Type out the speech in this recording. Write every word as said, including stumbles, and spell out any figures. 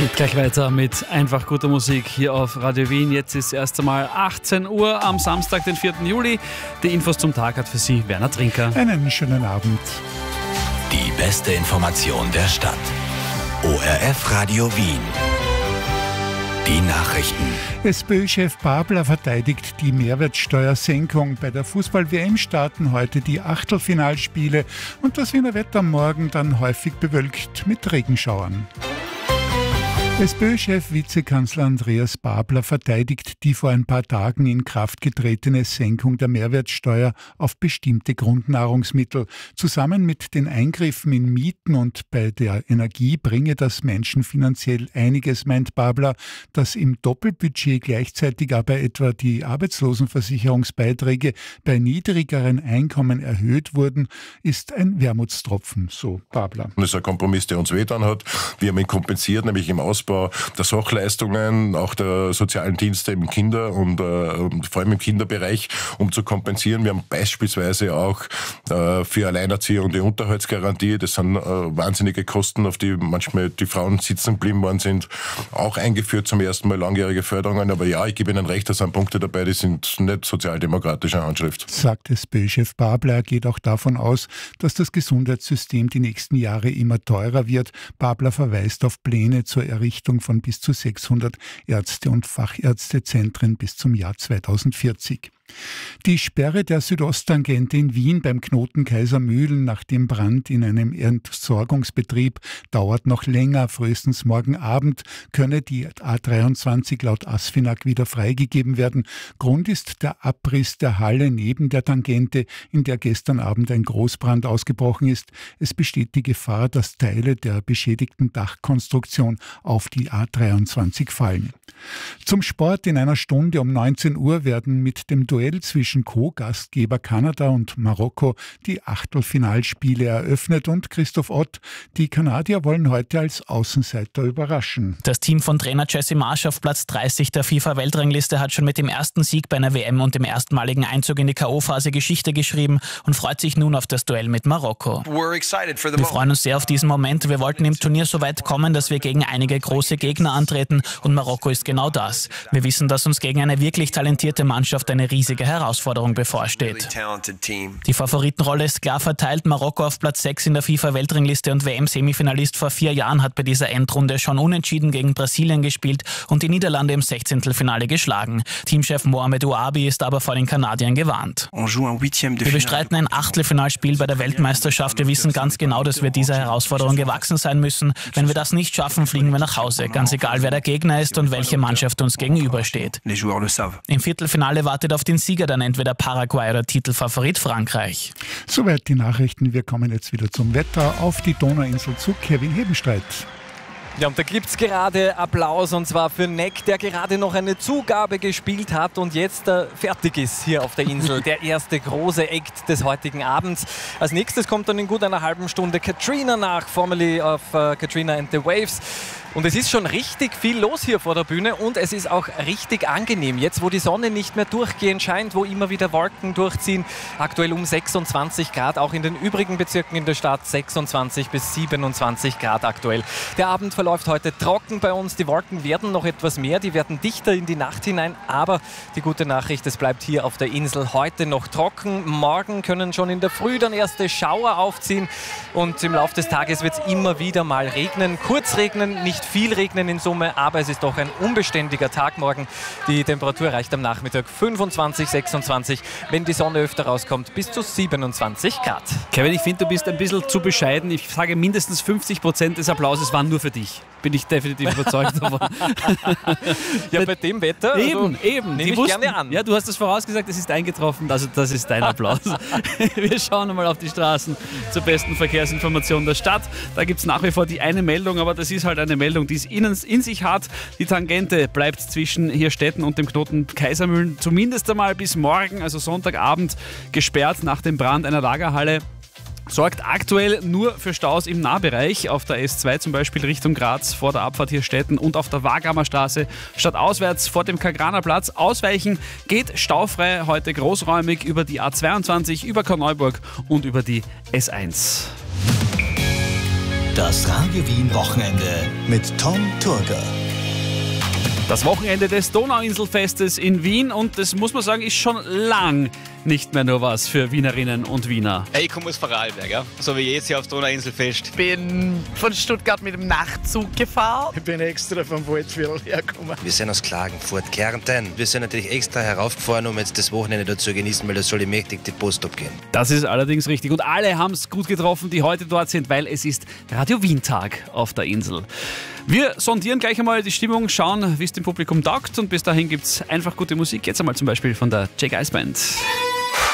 Geht gleich weiter mit einfach guter Musik hier auf Radio Wien. Jetzt ist erst einmal achtzehn Uhr am Samstag, den vierten Juli. Die Infos zum Tag hat für Sie Werner Trinker. Einen schönen Abend. Die beste Information der Stadt. O R F Radio Wien. Die Nachrichten. SPÖ-Chef Babler verteidigt die Mehrwertsteuersenkung. Bei der Fußball-W M starten heute die Achtelfinalspiele und das Wiener Wetter morgen dann häufig bewölkt mit Regenschauern. SPÖ-Chef Vizekanzler Andreas Babler verteidigt die vor ein paar Tagen in Kraft getretene Senkung der Mehrwertsteuer auf bestimmte Grundnahrungsmittel. Zusammen mit den Eingriffen in Mieten und bei der Energie bringe das Menschen finanziell einiges, meint Babler. Dass im Doppelbudget gleichzeitig aber etwa die Arbeitslosenversicherungsbeiträge bei niedrigeren Einkommen erhöht wurden, ist ein Wermutstropfen, so Babler. Das ist ein Kompromiss, der uns wehgetan hat. Wir haben ihn kompensiert, nämlich im Ausbau der Sachleistungen, auch der sozialen Dienste im Kinder- und äh, vor allem im Kinderbereich, um zu kompensieren. Wir haben beispielsweise auch äh, für Alleinerzieher und die Unterhaltsgarantie, das sind äh, wahnsinnige Kosten, auf die manchmal die Frauen sitzen geblieben worden sind, auch eingeführt zum ersten Mal langjährige Förderungen. Aber ja, ich gebe Ihnen recht, da sind Punkte dabei, die sind nicht sozialdemokratischer Handschrift. Sagt SPÖ-Chef Babler, geht auch davon aus, dass das Gesundheitssystem die nächsten Jahre immer teurer wird. Babler verweist auf Pläne zur Errichtung von bis zu sechshundert Ärzte- und Fachärztezentren bis zum Jahr zweitausendvierzig. Die Sperre der Südosttangente in Wien beim Knoten Kaisermühlen nach dem Brand in einem Entsorgungsbetrieb dauert noch länger. Frühestens morgen Abend könne die A dreiundzwanzig laut ASFINAG wieder freigegeben werden. Grund ist der Abriss der Halle neben der Tangente, in der gestern Abend ein Großbrand ausgebrochen ist. Es besteht die Gefahr, dass Teile der beschädigten Dachkonstruktion auf die A dreiundzwanzig fallen. Zum Sport: In einer Stunde um neunzehn Uhr werden mit dem Duell zwischen Co-Gastgeber Kanada und Marokko die Achtelfinalspiele eröffnet und Christoph Ott, die Kanadier wollen heute als Außenseiter überraschen. Das Team von Trainer Jesse Marsch auf Platz dreißig der FIFA-Weltrangliste hat schon mit dem ersten Sieg bei einer W M und dem erstmaligen Einzug in die K O-Phase Geschichte geschrieben und freut sich nun auf das Duell mit Marokko. Wir freuen uns sehr auf diesen Moment. Wir wollten im Turnier so weit kommen, dass wir gegen einige große Gegner antreten und Marokko ist genau das. Wir wissen, dass uns gegen eine wirklich talentierte Mannschaft eine riesige Herausforderung bevorsteht. Die Favoritenrolle ist klar verteilt. Marokko auf Platz sechs in der FIFA-Weltrangliste und W M-Semifinalist vor vier Jahren hat bei dieser Endrunde schon unentschieden gegen Brasilien gespielt und die Niederlande im Sechzehntelfinale geschlagen. Teamchef Mohamed Ouabi ist aber vor den Kanadiern gewarnt. Wir bestreiten ein Achtelfinalspiel bei der Weltmeisterschaft. Wir wissen ganz genau, dass wir dieser Herausforderung gewachsen sein müssen. Wenn wir das nicht schaffen, fliegen wir nach Hause. Ganz egal, wer der Gegner ist und welche Mannschaft uns gegenübersteht. Im Viertelfinale wartet auf den Sieger dann entweder Paraguay oder Titelfavorit Frankreich. Soweit die Nachrichten. Wir kommen jetzt wieder zum Wetter auf die Donauinsel zu Kevin Hebenstreit. Ja, und da gibt es gerade Applaus und zwar für Neck, der gerade noch eine Zugabe gespielt hat und jetzt äh, fertig ist hier auf der Insel. Der erste große Act des heutigen Abends. Als nächstes kommt dann in gut einer halben Stunde Katrina nach, formerly of uh, Katrina and the Waves. Und es ist schon richtig viel los hier vor der Bühne und es ist auch richtig angenehm. Jetzt, wo die Sonne nicht mehr durchgehend scheint, wo immer wieder Wolken durchziehen, aktuell um sechsundzwanzig Grad, auch in den übrigen Bezirken in der Stadt sechsundzwanzig bis siebenundzwanzig Grad aktuell. Der Abend verläuft heute trocken bei uns, die Wolken werden noch etwas mehr, die werden dichter in die Nacht hinein, aber die gute Nachricht, es bleibt hier auf der Insel heute noch trocken. Morgen können schon in der Früh dann erste Schauer aufziehen und im Laufe des Tages wird es immer wieder mal regnen, kurz regnen, nicht viel regnen in Summe, aber es ist doch ein unbeständiger Tag morgen. Die Temperatur reicht am Nachmittag fünfundzwanzig, sechsundzwanzig, wenn die Sonne öfter rauskommt, bis zu siebenundzwanzig Grad. Kevin, ich finde, du bist ein bisschen zu bescheiden. Ich sage, mindestens fünfzig Prozent des Applauses waren nur für dich. Bin ich definitiv überzeugt davon. Ja, bei dem Wetter also eben, eben. nehme ich wussten, gerne an. Ja, du hast es vorausgesagt, es ist eingetroffen, also das ist dein Applaus. Wir schauen einmal auf die Straßen zur besten Verkehrsinformation der Stadt. Da gibt es nach wie vor die eine Meldung, aber das ist halt eine Meldung, die es in, in sich hat. Die Tangente bleibt zwischen Hirstetten und dem Knoten Kaisermühlen zumindest einmal bis morgen, also Sonntagabend, gesperrt nach dem Brand einer Lagerhalle. Sorgt aktuell nur für Staus im Nahbereich, auf der S zwei zum Beispiel Richtung Graz vor der Abfahrt Hirstetten und auf der Wagramer Straße stadtauswärts vor dem Kagraner Platz. Ausweichen geht staufrei heute großräumig über die A zweiundzwanzig, über Korneuburg und über die S eins. Das Radio Wien Wochenende mit Tom Turger. Das Wochenende des Donauinselfestes in Wien und das muss man sagen, ist schon lang nicht mehr nur was für Wienerinnen und Wiener. Ich komme aus Vorarlberg, ja? So wie jetzt hier aufs Donauinselfest. Ich bin von Stuttgart mit dem Nachtzug gefahren. Ich bin extra vom Waldviertel hergekommen. Wir sind aus Klagenfurt, Kärnten. Wir sind natürlich extra heraufgefahren, um jetzt das Wochenende dort zu genießen, weil das soll mächtig die Post abgehen. Das ist allerdings richtig und alle haben es gut getroffen, die heute dort sind, weil es ist Radio Wien Tag auf der Insel. Wir sondieren gleich einmal die Stimmung, schauen, wie es dem Publikum taugt und bis dahin gibt es einfach gute Musik. Jetzt einmal zum Beispiel von der Jack Ice Band.